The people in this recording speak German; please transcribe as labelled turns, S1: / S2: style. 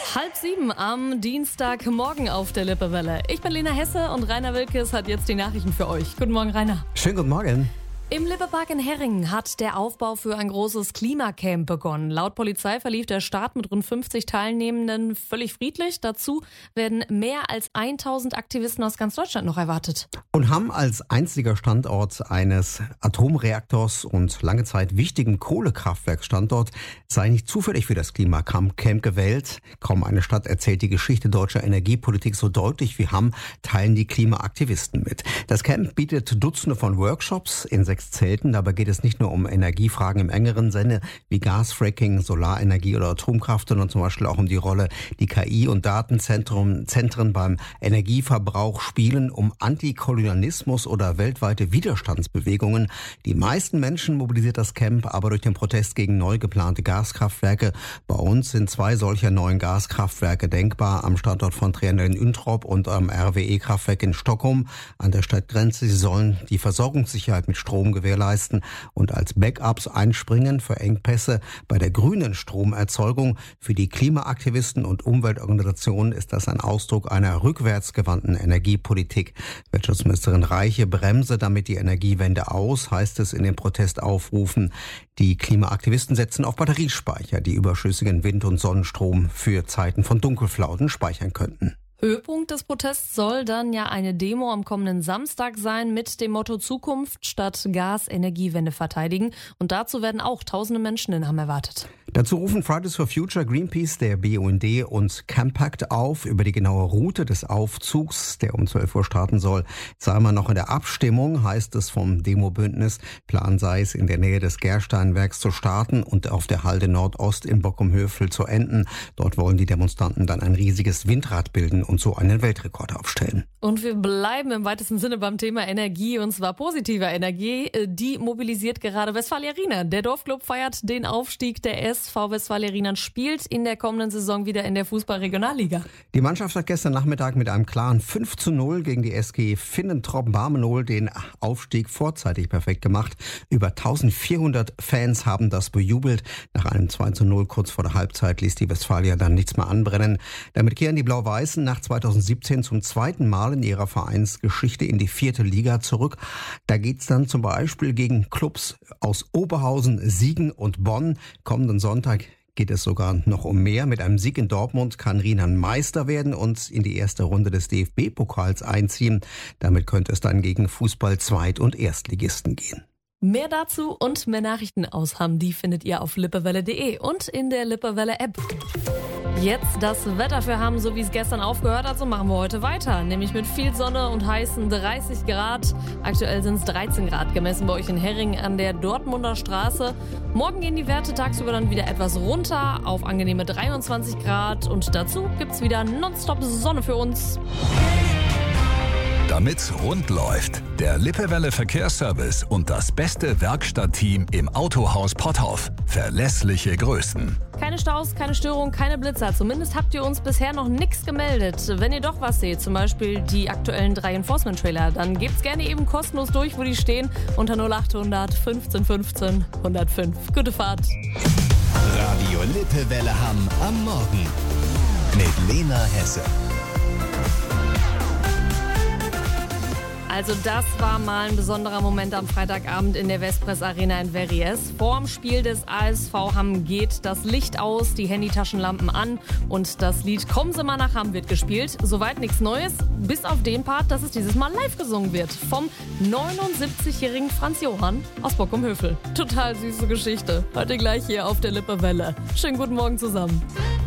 S1: 6:30 am Dienstagmorgen auf der Lippewelle. Ich bin Lena Hesse und Rainer Wilkes hat jetzt die Nachrichten für euch. Guten Morgen, Rainer.
S2: Schönen guten Morgen.
S1: Im Lippepark in Herringen hat der Aufbau für ein großes Klimacamp begonnen. Laut Polizei verlief der Start mit rund 50 Teilnehmenden völlig friedlich. Dazu werden mehr als 1000 Aktivisten aus ganz Deutschland noch erwartet.
S2: Und haben als einziger Standort eines Atomreaktors und lange Zeit wichtigen Kohlekraftwerksstandort sei nicht zufällig für das Klimacamp gewählt. Kaum eine Stadt erzählt die Geschichte deutscher Energiepolitik so deutlich wie Hamm, teilen die Klimaaktivisten mit. Das Camp bietet Dutzende von Workshops in 6 Zelten. Dabei geht es nicht nur um Energiefragen im engeren Sinne wie Gasfracking, Solarenergie oder Atomkraft, sondern zum Beispiel auch um die Rolle, die KI- und Datenzentren beim Energieverbrauch spielen, um Antikolonialismus oder weltweite Widerstandsbewegungen. Die meisten Menschen mobilisiert das Camp aber durch den Protest gegen neu geplante Gaskraftwerke. Bei uns sind 2 solcher neuen Gaskraftwerke denkbar, am Standort von Trianel in Üntrop und am RWE-Kraftwerk in Stockholm an der Stadtgrenze. Sie sollen die Versorgungssicherheit mit Strom gewährleisten und als Backups einspringen für Engpässe bei der grünen Stromerzeugung. Für die Klimaaktivisten und Umweltorganisationen ist das ein Ausdruck einer rückwärtsgewandten Energiepolitik. Wirtschaftsministerin Reiche bremse damit die Energiewende aus, heißt es in den Protestaufrufen. Die Klimaaktivisten setzen auf Batteriespeicher, die überschüssigen Wind- und Sonnenstrom für Zeiten von Dunkelflauten speichern könnten.
S1: Höhepunkt des Protests soll dann ja eine Demo am kommenden Samstag sein mit dem Motto Zukunft statt Gas, Energiewende verteidigen. Und dazu werden auch tausende Menschen in Hamm erwartet.
S2: Dazu rufen Fridays for Future, Greenpeace, der BUND und Campact auf. Über die genaue Route des Aufzugs, der um 12 Uhr starten soll, sei man noch in der Abstimmung, heißt es vom Demobündnis. Plan sei es, in der Nähe des Gersteinwerks zu starten und auf der Halde Nordost in Bockum-Hövel zu enden. Dort wollen die Demonstranten dann ein riesiges Windrad bilden und so einen Weltrekord aufstellen.
S1: Und wir bleiben im weitesten Sinne beim Thema Energie, und zwar positiver Energie. Die mobilisiert gerade Westfalia Rienern. Der Dorfclub feiert den Aufstieg. Der SV Westfalia Rienern spielt in der kommenden Saison wieder in der Fußball-Regionalliga.
S2: Die Mannschaft hat gestern Nachmittag mit einem klaren 5:0 gegen die SG Finnentrop-Barmenol den Aufstieg vorzeitig perfekt gemacht. Über 1400 Fans haben das bejubelt. Nach einem 2:0 kurz vor der Halbzeit ließ die Westfalia dann nichts mehr anbrennen. Damit kehren die Blau-Weißen nach 2017 zum zweiten Mal in ihrer Vereinsgeschichte in die 4. Liga zurück. Da geht's dann zum Beispiel gegen Clubs aus Oberhausen, Siegen und Bonn. Kommenden Sonntag geht es sogar noch um mehr. Mit einem Sieg in Dortmund kann Rienern Meister werden und in die erste Runde des DFB-Pokals einziehen. Damit könnte es dann gegen Fußball-Zweit- und Erstligisten gehen.
S1: Mehr dazu und mehr Nachrichten aus Hamm, die findet ihr auf lippewelle.de und in der Lippewelle-App. Jetzt das Wetter für Hamm, so wie es gestern aufgehört hat, so machen wir heute weiter. Nämlich mit viel Sonne und heißen 30 Grad. Aktuell sind es 13 Grad gemessen bei euch in Herringen an der Dortmunder Straße. Morgen gehen die Werte tagsüber dann wieder etwas runter auf angenehme 23 Grad. Und dazu gibt's wieder nonstop Sonne für uns.
S3: Damit's rund läuft, der Lippewelle Verkehrsservice und das beste Werkstattteam im Autohaus Potthoff. Verlässliche Größen.
S1: Keine Staus, keine Störung, keine Blitzer. Zumindest habt ihr uns bisher noch nichts gemeldet. Wenn ihr doch was seht, zum Beispiel die aktuellen 3 Enforcement-Trailer, dann gebt's gerne eben kostenlos durch, wo die stehen, unter 0800 15 15 105. Gute Fahrt.
S4: Radio Lippewelle Hamm am Morgen mit Lena Hesse.
S1: Also das war mal ein besonderer Moment am Freitagabend in der Vespres Arena in Verrières. Vorm Spiel des ASV Hamm geht das Licht aus, die Handytaschenlampen an und das Lied Kommen Sie mal nach Hamm wird gespielt. Soweit nichts Neues, bis auf den Part, dass es dieses Mal live gesungen wird. Vom 79-jährigen Franz Johann aus Bockum-Hövel. Total süße Geschichte. Heute gleich hier auf der Lippewelle. Schönen guten Morgen zusammen.